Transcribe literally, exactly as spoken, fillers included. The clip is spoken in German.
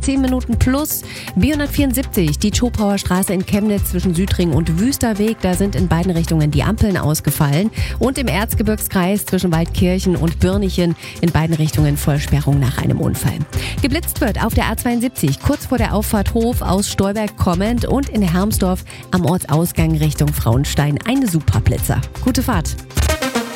zehn Minuten plus. B hundertvierundsiebzig, die Zschopauer Straße in Chemnitz zwischen Südring und Wüsterweg. Da sind in beiden Richtungen die Ampeln ausgefallen. Und im Erzgebirgskreis zwischen Waldkirchen und Birnichen in beiden Richtungen Vollsperrung nach einem Unfall. Geblitzt wird auf der A zweiundsiebzig, kurz vor der Auffahrt Hof aus Stolberg kommend und in Hermsdorf am Ortsausgang Richtung Frauenstein eine Superblitzer. Gute Fahrt!